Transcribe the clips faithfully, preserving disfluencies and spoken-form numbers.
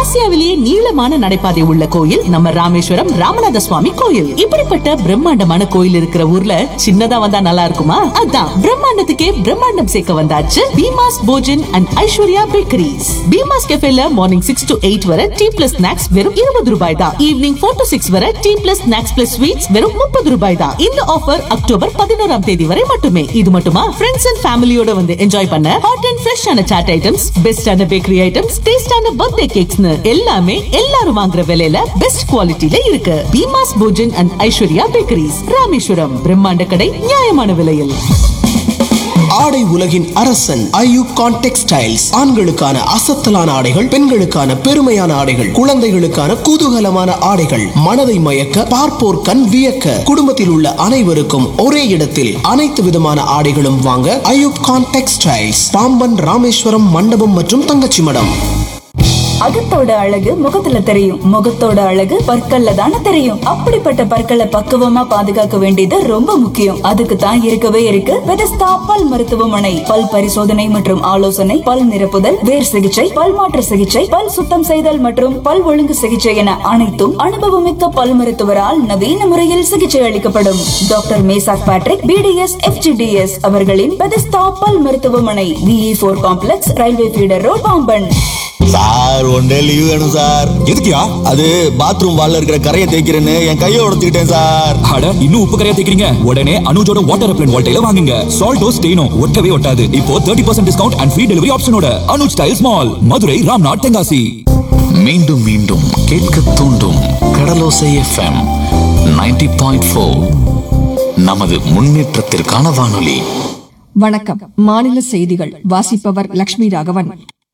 ஆசியாவிலேயே நீளமான நடைபாதை உள்ள கோயில் நம்ம ராமேஸ்வரம் ராமநாத சுவாமி கோயில். இப்படிப்பட்ட பிரம்மாண்டமான கோயில் இருக்கிற ஊர்ல சின்னதா வந்தா நல்லா இருக்குமா? அதான் பிரம்மாண்டத்துக்கே பிரம்மாண்டம் சேர்க்க வந்தாச்சு Bheema's Bhojan and Aishwarya bakeries. Bheema's கெஃபேல morning six to eight வரை டீ பிளஸ் ஸ்நாக்ஸ் வெறும் இருபது ரூபாய் தான். ஈவினிங் ஃபோர் டு சிக்ஸ் வரை tea plus snacks plus sweets வெறும் முப்பது ரூபாய் தான். இந்த ஆஃபர் அக்டோபர் பதினோராம் தேதி வரை மட்டுமே. இது மட்டுமா, ஃப்ரெண்ட்ஸ் அண்ட் ஃபேமிலியோட வந்து என்ஜாய் பண்ண ஹாட் அண்ட் ஃப்ரெஷ்ஷான சாட் ஐட்டம்ஸ், பெஸ்டான பேக்கரி ஐட்டம்ஸ், டேஸ்டான பர்த்டே கேக்ஸ்னு எல்லாமே எல்லாரும் வாங்குற விலையில பெஸ்ட் குவாலிட்டில இருக்கு. Bheema's Bhojan and Aishwarya bakeries, Rameswaram. பிரம்மாண்ட கடை, நியாயமான விலையில். ஆடை உலகின் அரசன் ஐயூகான் டெக்ஸ்டைல்ஸ். ஆண்களுக்கான அசத்தலான ஆடைகள், பெண்களுக்கான பெருமையான ஆடைகள், குழந்தைகளுக்கான குதூகலமான ஆடைகள், மனதை மயக்க பார்ப்போர் கண் வியக்க, குடும்பத்தில் உள்ள அனைவருக்கும் ஒரே இடத்தில் அனைத்து விதமான ஆடைகளும் வாங்க ஐயூகான் டெக்ஸ்டைல்ஸ், பாம்பன், ராமேஸ்வரம், மண்டபம் மற்றும் தங்கச்சி மடம். அகத்தோட அழகு முகத்துல தெரியும், முகத்தோட அழகு பற்கள்ல தானே தெரியும். அப்படிப்பட்ட பற்களை பக்குவமா பாதுகாக்க வேண்டியது ரொம்ப முக்கியம். அதுக்கு தான் இருக்கவே இருக்கு பெதஸ்தா பல் மருத்துவமனை. பல் பரிசோதனை மற்றும் ஆலோசனை, பல் நிரப்புதல், வேர் சிகிச்சை, பல் மாற்று சிகிச்சை, பல் சுத்தம் செய்தல் மற்றும் பல் ஒழுங்கு சிகிச்சை என அனைத்தும் அனுபவமிக்க பல் மருத்துவரால் நவீன முறையில் சிகிச்சை அளிக்கப்படும். Doctor Meshach Patrick BDS FGDS அவர்களின் பெதஸ்தா பல் மருத்துவமனை, விஇ போர் complex, railway feeder road, Pamban. Sir one day leave வேணும் சார். எதுக்குயா? அது பாத்ரூம் வால்ல இருக்கிற கரையை தேய்க்கிறேன்னு என் கையை உடைச்சுக்கிட்டேன் சார். அட, இன்னும் உப்பு கரையா தேய்க்கிறீங்க? உடனே அனுஜோட வாட்டர் அப்ளன் வால்டைல வாங்குங்க. சால்டோ ஸ்டெயினோ ஒட்டவே ஒட்டாது. இப்போ முப்பது சதவீதம் discount and free delivery ஆப்ஷனோட Anuj styles mall, Madurai, Ramnath, Tenkasi. மீண்டும் மீண்டும் கேட்க தூண்டும் கடலோசை எஃப்எம் நைன்டி பாயிண்ட் ஃபோர், நமது முன்னேற்றத்திற்கான வானொலி. வணக்கம். மாநில செய்திகள் வாசிப்பவர் லட்சுமி ராகவன்.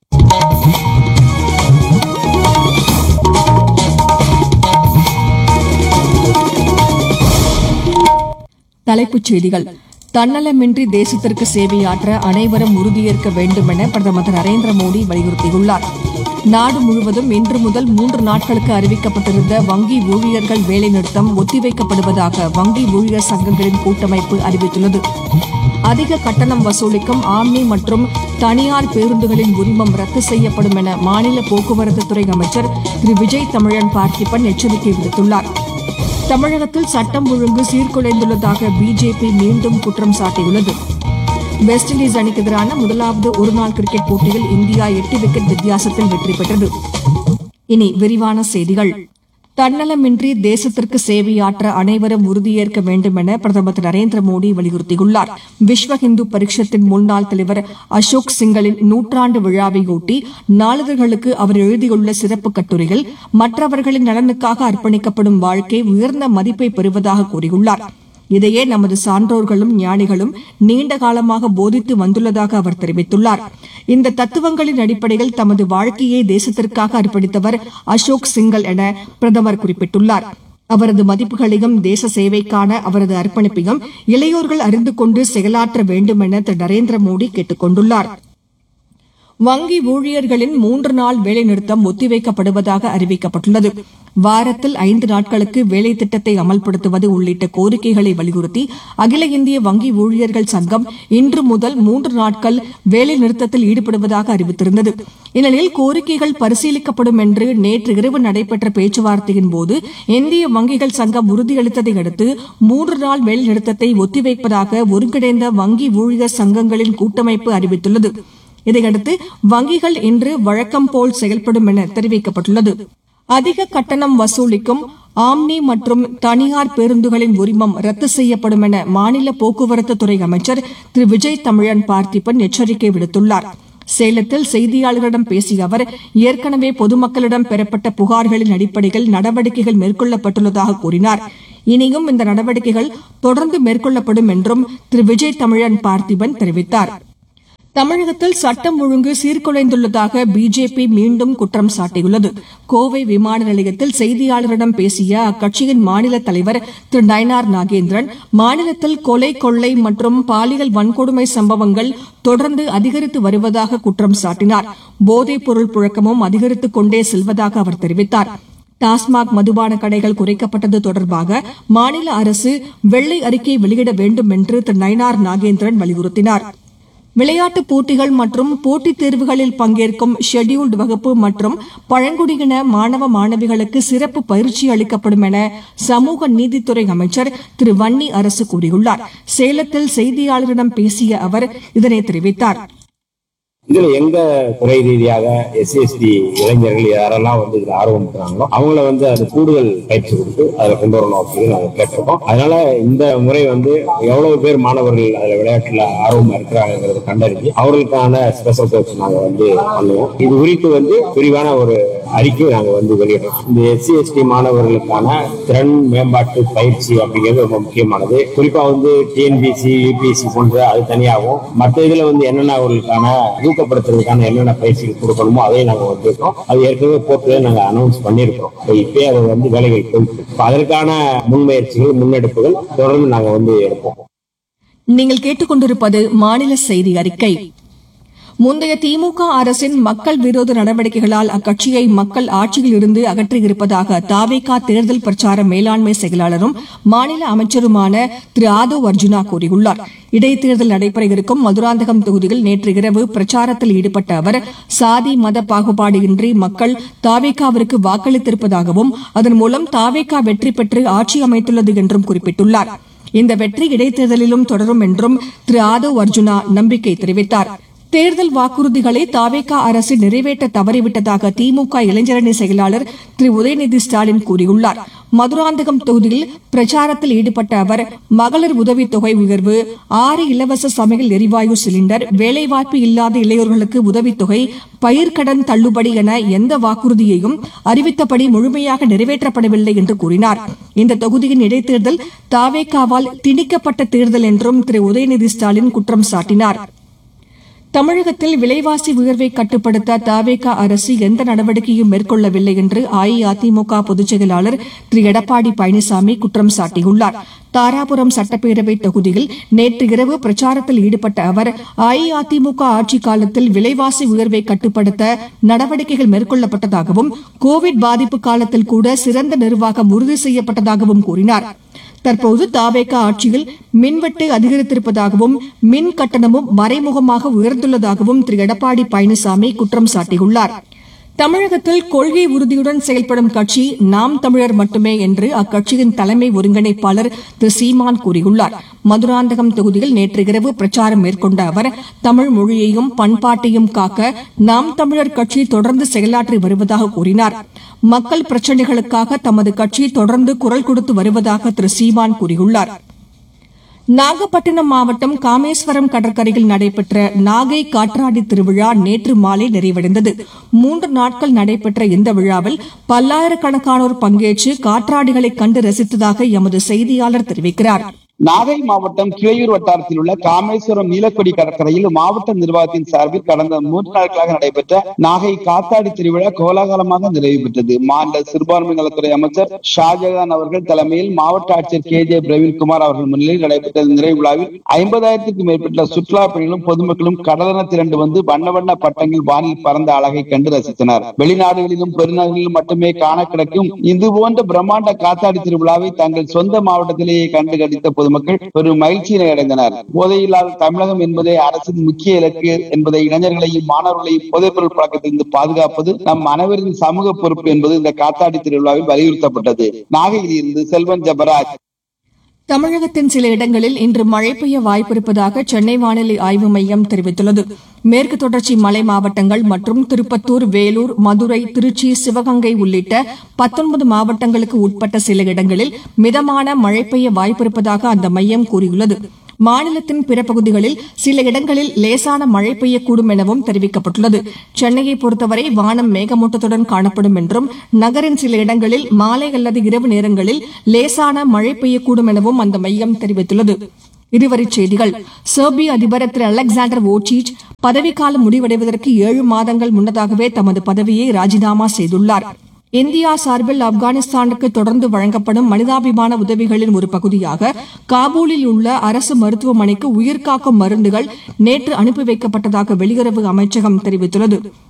தலைப்புச் செய்திகள். தன்னலமின்றி தேசத்திற்கு சேவையாற்ற அனைவரும் உறுதியேற்க வேண்டும் என பிரதமர் நரேந்திர மோடி வலியுறுத்தியுள்ளார். நாடு முழுவதும் இன்று முதல் மூன்று நாட்களுக்கு அறிவிக்கப்பட்டிருந்த வங்கி ஊழியர்கள் வேலைநிறுத்தம் ஒத்திவைக்கப்படுவதாக வங்கி ஊழியர் சங்கங்களின் கூட்டமைப்பு அறிவித்துள்ளது. அதிக கட்டணம் வசூலிக்கும் ஆம்னி மற்றும் தனியார் பேருந்துகளின் உரிமம் ரத்து செய்யப்படும் என மாநில போக்குவரத்து துறை அமைச்சர் திரு விஜய் தமிழன் பார்த்திபன் எச்சரிக்கை விடுத்துள்ளார். தமிழகத்தில் சட்டம் ஒழுங்கு சீர்குலைந்துள்ளதாக பிஜேபி மீண்டும் குற்றம் சாட்டியுள்ளது. வெஸ்ட் இண்டீஸ் அணிக்கு எதிரான முதலாவது ஒருநாள் கிரிக்கெட் போட்டியில் இந்தியா எட்டு விக்கெட் வித்தியாசத்தில் வெற்றி பெற்றது. இனி விரிவான செய்திகள். தன்னலமின்றி தேசத்திற்கு சேவையாற்ற அனைவரும் உறுதியேற்க வேண்டும் என பிரதமர் நரேந்திர மோடி வலியுறுத்தியுள்ளார். விஸ்வ இந்து பரிஷத்தின் முன்னாள் தலைவர் அசோக் சிங்கலின் நூற்றாண்டு விழாவையொட்டி நாளிதழ்களுக்கு அவர் எழுதியுள்ள சிறப்பு கட்டுரையில் மற்றவர்களின் நலனுக்காக அர்ப்பணிக்கப்படும் வாழ்க்கை உயர்ந்த மதிப்பை பெறுவதாக கூறியுள்ளார். இதையே நமது சான்றோர்களும் ஞானிகளும் நீண்ட காலமாக போதித்து வந்துள்ளதாக அவர் தெரிவித்துள்ளார். இந்த தத்துவங்களின் அடிப்படையில் தமது வாழ்க்கையை தேசத்திற்காக அர்ப்பணித்தவர் அசோக் சிங்கல் என பிரதமர் குறிப்பிட்டுள்ளார். அவரது மதிப்புகளையும் தேச சேவைக்கான அவரது அர்ப்பணிப்பையும் இளையோர்கள் அறிந்து கொண்டு செயலாற்ற வேண்டும் என திரு நரேந்திர மோடி கேட்டுக் கொண்டுள்ளார். வங்கி ஊழியர்களின் மூன்று நாள் வேலைநிறுத்தம் ஒத்திவைக்கப்படுவதாக அறிவிக்கப்பட்டுள்ளது. வாரத்தில் ஐந்து நாட்களுக்கு வேலை திட்டத்தை அமல்படுத்துவது உள்ளிட்ட கோரிக்கைகளை வலியுறுத்தி அகில இந்திய வங்கி ஊழியர்கள் சங்கம் இன்று முதல் மூன்று நாட்கள் வேலை நிறுத்தத்தில் ஈடுபடுவதாக அறிவித்திருந்தது. இந்நிலையில் கோரிக்கைகள் பரிசீலிக்கப்படும் என்று நேற்று இரவு நடைபெற்ற பேச்சுவார்த்தையின் போது இந்திய வங்கிகள் சங்கம் உறுதியளித்ததை அடுத்து மூன்று நாள் வேலை நிறுத்தத்தை ஒத்திவைப்பதாக ஒருங்கிணைந்த வங்கி ஊழியர் சங்கங்களின் கூட்டமைப்பு அறிவித்துள்ளது. இதையடுத்து வங்கிகள் இன்று வழக்கம் போல் செயல்படும் என தெரிவிக்கப்பட்டுள்ளது. அதிக கட்டணம் வசூலிக்கும் ஆம்னி மற்றும் தனியார் பேருந்துகளின் உரிமம் ரத்து செய்யப்படும் என மாநில போக்குவரத்து துறை அமைச்சர் திரு விஜய் தமிழன் பார்த்திபன் எச்சரிக்கை விடுத்துள்ளார். சேலத்தில் செய்தியாளர்களிடம் பேசிய அவர், ஏற்கனவே பொதுமக்களிடம் பெறப்பட்ட புகார்களின் அடிப்படையில் நடவடிக்கைகள் மேற்கொள்ளப்பட்டுள்ளதாக கூறினார். இனியும் இந்த நடவடிக்கைகள் தொடர்ந்து மேற்கொள்ளப்படும் என்றும் திரு விஜய் தமிழன் பார்த்திபன் தெரிவித்தார். தமிழகத்தில் சட்டம் ஒழுங்கு சீர்குலைந்துள்ளதாக பிஜேபி மீண்டும் குற்றம் சாட்டியுள்ளது. கோவை விமான நிலையத்தில் செய்தியாளர்களிடம் பேசிய அக்கட்சியின் மாநில தலைவர் திரு நயினார் நாகேந்திரன், மாநிலத்தில் கொலை, கொள்ளை மற்றும் பாலியல் வன்கொடுமை சம்பவங்கள் தொடர்ந்து அதிகரித்து வருவதாக குற்றம் சாட்டினார். போதைப் பொருள் புழக்கமும் அதிகரித்துக் கொண்டே செல்வதாக அவர் தெரிவித்தார். டாஸ்மாக் மதுபான கடைகள் குறைக்கப்பட்டது தொடர்பாக மாநில அரசு வெள்ளை அறிக்கை வெளியிட வேண்டும் என்று திரு நயினார் நாகேந்திரன் வலியுறுத்தினார். விளையாட்டுப் போட்டிகள் மற்றும் போட்டித் தேர்வுகளில் பங்கேற்கும் ஷெட்யூல்டு வகுப்பு மற்றும் பழங்குடியின மாணவ மாணவிகளுக்கு சிறப்பு பயிற்சி அளிக்கப்படும் என சமூக நீதித்துறை அமைச்சர் திரு வன்னி அரசு கூறியுள்ளார். சேலத்தில் செய்தியாளர்களிடம் பேசிய அவர் இதனை தெரிவித்தார். இதுல எங்க துறை ரீதியாக எஸ்சி எஸ்டி இளைஞர்கள் யாரெல்லாம் வந்து இதுல ஆர்வம் இருக்கிறாங்களோ அவங்கள வந்து அது கூடுதல் பயிற்சி கொடுத்து அதுல கொண்டு வரணும் அப்படின்னு நாங்க கேட்டிருக்கோம். அதனால இந்த முறை வந்து எவ்வளவு பேர் மாணவர்கள் அதுல விளையாட்டுல ஆர்வமா இருக்கிறாங்கிறத கண்டறிஞ்சு அவர்களுக்கான ஸ்பெஷல் கோச் நாங்க வந்து பண்ணுவோம். இது குறித்து வந்து விரிவான ஒரு அறிக்கை நாங்க வந்து வெளியிடுறோம். இந்த எஸ்சி எஸ்டி மாணவர்களுக்கான திறன் மேம்பாட்டு பயிற்சி அப்படிங்கிறது ரொம்ப முக்கியமானது. குறிப்பா வந்து டிஎன்பிசி யூபிஎஸ்சி போன்ற அது தனியாகவும் மற்ற இதுல வந்து என்னென்ன அவர்களுக்கான ஊக்கப்படுத்துறதுக்கான என்னென்ன பயிற்சிகள் கொடுக்கணுமோ அதையும் நாங்க வந்திருக்கோம். அது ஏற்கனவே போர்ட்ல நாங்க அனௌன்ஸ் பண்ணிருக்கோம். இப்பயே அது வந்து வேலைகள் போயிட்டு அதற்கான முன்முயற்சிகள் முன்னெடுப்புகள் தொடர்ந்து நாங்க வந்து எடுப்போம். நீங்கள் கேட்டுக்கொண்டிருப்பது மாநில செய்தி அறிக்கை. முந்தைய திமுக அரசின் மக்கள் விரோத நடவடிக்கைகளால் அக்கட்சியை மக்கள் ஆட்சியில் இருந்து அகற்றியிருப்பதாக தாவேகா தேர்தல் பிரச்சார மேலாண்மை செயலாளரும் மாநில அமைச்சருமான திரு ஆதவ் அர்ஜுனா கூறியுள்ளார். இடைத்தேர்தல் நடைபெற இருக்கும் மதுராந்தகம் தொகுதியில் நேற்று இரவு பிரச்சாரத்தில் ஈடுபட்ட அவர் சாதி மத பாகுபாடின்றி மக்கள் தாவேகாவிற்கு வாக்களித்திருப்பதாகவும் அதன் மூலம் தாவேகா வெற்றி பெற்று ஆட்சி அமைத்துள்ளது என்றும் குறிப்பிட்டுள்ளார். இந்த வெற்றி இடைத்தேர்தலிலும் தொடரும் என்றும் திரு ஆதவ் அர்ஜுனா நம்பிக்கை தெரிவித்தார். தேர்தல் வாக்குறுதிகளை தாவேகா அரசு நிறைவேற்ற தவறிவிட்டதாக திமுக இளைஞரணி செயலாளர் திரு உதயநிதி ஸ்டாலின் கூறியுள்ளார். மதுராந்தகம் தொகுதியில் பிரச்சாரத்தில் ஈடுபட்ட அவர் மகளிர் உதவித் தொகை உயர்வு, ஆறு இலவச சமையல் எரிவாயு சிலிண்டர், வேலைவாய்ப்பு இல்லாத இளையோர்களுக்கு உதவித்தொகை, பயிர்க்கடன் தள்ளுபடி என எந்த வாக்குறுதியையும் அறிவித்தபடி முழுமையாக நிறைவேற்றப்படவில்லை என்று கூறினார். இந்த தொகுதியின் இடைத்தேர்தல் தாவேகாவால் திணிக்கப்பட்ட தேர்தல் என்றும் திரு உதயநிதி ஸ்டாலின் குற்றம் சாட்டினார். தமிழகத்தில் விலைவாசி உயர்வை கட்டுப்படுத்த தாவேகா அரசு எந்த நடவடிக்கையும் மேற்கொள்ளவில்லை என்று அஇஅதிமுக பொதுச் செயலாளர் திரு எடப்பாடி பழனிசாமி குற்றம் சாட்டியுள்ளார். தாராபுரம் சட்டப்பேரவை தொகுதியில் நேற்று இரவு பிரச்சாரத்தில் ஈடுபட்ட அவர் அஇஅதிமுக ஆட்சிக் காலத்தில் விலைவாசி உயர்வை கட்டுப்படுத்த நடவடிக்கைகள் மேற்கொள்ளப்பட்டதாகவும் கோவிட் பாதிப்பு காலத்தில் கூட சிறந்த நிர்வாகம் உறுதி செய்யப்பட்டதாகவும் கூறினார். தற்போது தாவேகா ஆட்சியில் மின்வெட்டு அதிகரித்திருப்பதாகவும் மின் கட்டணமும் மறைமுகமாக உயர்ந்துள்ளதாகவும் திரு எடப்பாடி பழனிசாமி குற்றம் சாட்டியுள்ளார். தமிழகத்தில் கொள்கை உறுதியுடன் செயல்படும் கட்சி நாம் தமிழர் மட்டுமே என்று அக்கட்சியின் தலைமை ஒருங்கிணைப்பாளர் திரு சீமான் கூறியுள்ளார். மதுராந்தகம் தொகுதியில் நேற்று இரவு பிரச்சாரம் மேற்கொண்ட அவர் தமிழ் மொழியையும் பண்பாட்டையும் காக்க நாம் தமிழர் கட்சி தொடர்ந்து செயலாற்றி வருவதாக கூறினார். மக்கள் பிரச்சினைகளுக்காக தமது கட்சி தொடர்ந்து குரல் கொடுத்து வருவதாக திரு சீமான் கூறியுள்ளார். நாகப்பட்டினம் மாவட்டம் காமேஸ்வரம் கடற்கரையில் நடைபெற்ற நாகை காற்றாடி திருவிழா நேற்று மாலை நிறைவடைந்தது. மூன்று நாட்கள் நடைபெற்ற இந்த விழாவில் பல்லாயிரக்கணக்கானோர் பங்கேற்று காற்றாடிகளை கண்டு ரசித்ததாக எமது செய்தியாளர் தெரிவிக்கிறார். நாகை மாவட்டம் கிளையூர் வட்டாரத்தில் உள்ள காமேஸ்வரம் நீலக்கொடி கடற்கரையில் மாவட்ட நிர்வாகத்தின் சார்பில் கடந்த மூன்று நாட்களாக நடைபெற்ற நாகை காத்தாடி திருவிழா கோலாகலமாக நிறைவு பெற்றது. மாநில சிறுபான்மை நலத்துறை அமைச்சர் ஷாஜகான் அவர்கள் தலைமையில் மாவட்ட ஆட்சியர் கே ஜே பிரவீன்குமார் அவர்கள் முன்னிலையில் நடைபெற்ற நிறைவு விழாவில் ஐம்பதாயிரத்திற்கும் மேற்பட்ட சுற்றுலா பயணிகளும் பொதுமக்களும் கடலென திரண்டு வந்து வண்ண வண்ண பட்டங்கள் வானில் பறந்த அழகை கண்டு ரசித்தனர். வெளிநாடுகளிலும் பெருநகரிலும் மட்டுமே காண கிடைக்கும் இது போன்ற பிரம்மாண்ட காத்தாடி திருவிழாவை தங்கள் சொந்த மாவட்டத்திலேயே கண்டு கடித்த பொதுமக்கள் ஒரு மகிழ்ச்சியினை அடைந்தனர். போதையில்லாத தமிழகம் என்பதே அரசின் முக்கிய இலக்கு என்பதை இளைஞர்களையும் மாணவர்களையும் போதைப்பொருள் பழக்கத்திலிருந்து பாதுகாப்பது நம் அனைவரின் சமூக பொறுப்பு என்பது இந்த காத்தாடி திருவிழாவில் வலியுறுத்தப்பட்டது. நாகையில் இருந்து செல்வன் ஜபராஜ். தமிழகத்தின் சில இடங்களில் இன்று மழை பெய்ய வாய்ப்பிருப்பதாக சென்னை வானிலை ஆய்வு மையம் தெரிவித்துள்ளது. மேற்கு தொடர்ச்சி மலை மாவட்டங்கள் மற்றும் திருப்பத்தூர், வேலூர், மதுரை, திருச்சி, சிவகங்கை உள்ளிட்ட பத்தொன்பது மாவட்டங்களுக்கு உட்பட்ட சில இடங்களில் மிதமான மழை பெய்ய வாய்ப்பிருப்பதாக அந்த மையம் கூறியுள்ளது. மாநிலத்தின் பிற பகுதிகளில் சில இடங்களில் லேசான மழை பெய்யக்கூடும் எனவும் தெரிவிக்கப்பட்டுள்ளது. சென்னையை பொறுத்தவரை வானம் மேகமூட்டத்துடன் காணப்படும் என்றும் நகரின் சில இடங்களில் மாலை அல்லது இரவு நேரங்களில் லேசான மழை பெய்யக்கூடும் எனவும் அந்த மையம் தெரிவித்துள்ளது. இருவரிச் செய்திகள். செர்பிய அதிபர் திரு அலெக்சாண்டர் வோச்சிச் பதவிக்காலம் முடிவடைவதற்கு ஏழு மாதங்கள் முன்னதாகவே தமது பதவியை ராஜினாமா செய்துள்ளார். இந்தியா சார்பில் ஆப்கானிஸ்தானுக்கு தொடர்ந்து வழங்கப்படும் மனிதாபிமான உதவிகளின் ஒரு பகுதியாக காபூலில் உள்ள அரசு மருத்துவமனைக்கு உயிர்காக்கும் மருந்துகள் நேற்று அனுப்பி வைக்கப்பட்டதாக வெளியுறவு அமைச்சகம் தெரிவித்துள்ளது.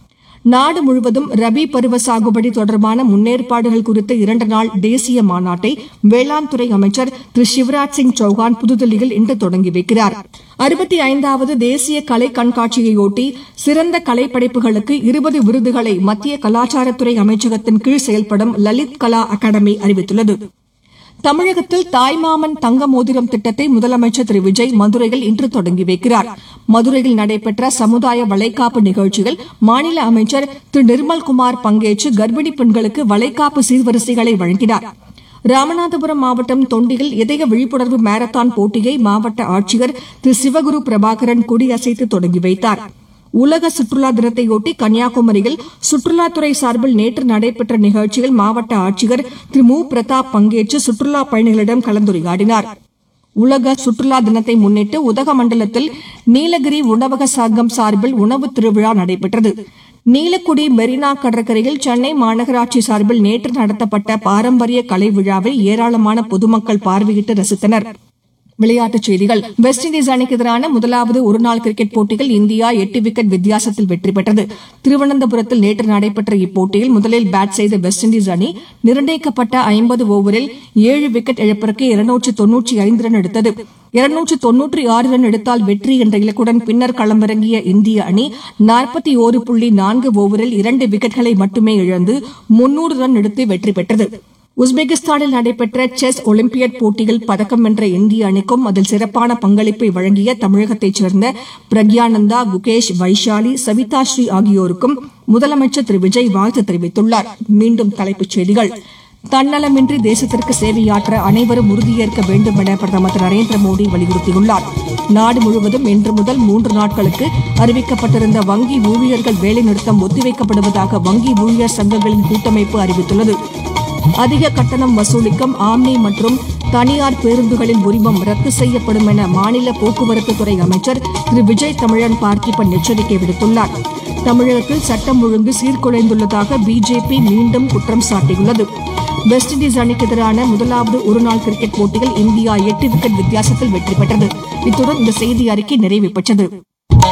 நாடு முழுவதும் ரபி பருவ சாகுபடி தொடர்பான முன்னேற்பாடுகள் குறித்த இரண்டு நாள் தேசிய மாநாட்டை வேளாண் துறை அமைச்சர் திரு சிவராஜ் சிங் சௌஹான் புதுதில்லியில் இன்று தொடங்கி வைக்கிறார். அறுபத்தி ஐந்தாவது தேசிய கலை கண்காட்சியையொட்டி சிறந்த கலைப்படைப்புகளுக்கு இருபது விருதுகளை மத்திய கலாச்சாரத்துறை அமைச்சகத்தின் கீழ் செயல்படும் லலித் கலா அகாடமி அறிவித்துள்ளது. தமிழகத்தில் தாய்மாமன் தங்க மோதிரம் திட்டத்தை முதலமைச்சர் திரு விஜய் மதுரையில் இன்று தொடங்கி வைக்கிறார். மதுரையில் நடைபெற்ற சமுதாய வளைகாப்பு நிகழ்ச்சியில் மாநில அமைச்சர் திரு நிர்மல்குமார் பங்கேற்று கர்ப்பிணி பெண்களுக்கு வளைகாப்பு சீர்வரிசைகளை வழங்கினார். ராமநாதபுரம் மாவட்டம் தொண்டியில் இதய விழிப்புணர்வு மாரத்தான் போட்டியை மாவட்ட ஆட்சியர் திரு சிவகுரு பிரபாகரன் கொடியசைத்து தொடங்கி வைத்தார். உலக சுற்றுலா தினத்தையொட்டி கன்னியாகுமரியில் சுற்றுலாத்துறை சார்பில் நேற்று நடைபெற்ற நிகழ்ச்சியில் மாவட்ட ஆட்சியர் திரு மு பிரதாப் பங்கேற்று சுற்றுலா பயணிகளிடம் கலந்துரையாடினார். உலக சுற்றுலா தினத்தை முன்னிட்டு உதகமண்டலத்தில் நீலகிரி உணவக சங்கம் சார்பில் உணவு திருவிழா நடைபெற்றது. நீலக்குடி மெரினா கடற்கரையில் சென்னை மாநகராட்சி சார்பில் நேற்று நடத்தப்பட்ட பாரம்பரிய கலை விழாவை ஏராளமான பொதுமக்கள் பார்வையிட்டு ரசித்தனர். விளையாட்டுச் செய்திகள். வெஸ்ட் இண்டீஸ் அணிக்கு எதிரான முதலாவது ஒருநாள் கிரிக்கெட் போட்டியில் இந்தியா எட்டு விக்கெட் வித்தியாசத்தில் வெற்றி பெற்றது. திருவனந்தபுரத்தில் நேற்று நடைபெற்ற இப்போட்டியில் முதலில் பேட் செய்த வெஸ்ட் இண்டீஸ் அணி நிர்ணயிக்கப்பட்ட ஐம்பது ஓவரில் ஏழு விக்கெட் இழப்பிற்கு இருநூற்று தொன்னூற்றி ஐந்து ரன் எடுத்தது. இருநூற்று தொன்னூற்றி ஆறு ரன் எடுத்தால் வெற்றி என்ற இலக்குடன் பின்னர் களமிறங்கிய இந்திய அணி நாற்பத்தி ஒரு புள்ளி நான்கு ஓவரில் இரண்டு விக்கெட்களை மட்டுமே இழந்து முன்னூறு ரன் எடுத்து வெற்றி பெற்றது. உஸ்பெகிஸ்தானில் நடைபெற்ற செஸ் ஒலிம்பியட் போட்டியில் பதக்கம் வென்ற இந்திய அணிக்கும் அதில் சிறப்பான பங்களிப்பை வழங்கிய தமிழகத்தைச் சேர்ந்த பிரக்யானந்தா, குகேஷ், வைஷாலி, சவிதா ஸ்ரீ ஆகியோருக்கும் முதலமைச்சர் திரு விஜய் வாழ்த்து தெரிவித்துள்ளார். மீண்டும் தலைப்புச் செய்திகள். தன்னலமின்றி தேசத்திற்கு சேவையாற்ற அனைவரும் உறுதியேற்க வேண்டும் என பிரதமர் திரு நரேந்திர மோடி வலியுறுத்தியுள்ளார். நாடு முழுவதும் இன்று முதல் மூன்று நாட்களுக்கு அறிவிக்கப்பட்டிருந்த வங்கி ஊழியர்கள் வேலைநிறுத்தம் ஒத்திவைக்கப்படுவதாக வங்கி ஊழியர் சங்கங்களின் கூட்டமைப்பு அறிவித்துள்ளது. அதிக கட்டணம் வசூலிக்கும் ஆம்னி மற்றும் தனியார் பேருந்துகளின் உரிமம் ரத்து செய்யப்படும் என மாநில போக்குவரத்து துறை அமைச்சர் திரு விஜய் தமிழன் பார்த்திபன் எச்சரிக்கை விடுத்துள்ளார். தமிழகத்தில் சட்டம் ஒழுங்கு சீர்குலைந்துள்ளதாக பிஜேபி மீண்டும் குற்றம் சாட்டியுள்ளது. வெஸ்ட் இண்டீஸ் அணிக்கு எதிரான முதலாவது ஒருநாள் கிரிக்கெட் போட்டியில் இந்தியா எட்டு விக்கெட் வித்தியாசத்தில் வெற்றி பெற்றது. இத்துடன் இந்த செய்தி அறிக்கை நிறைவு பெற்றது.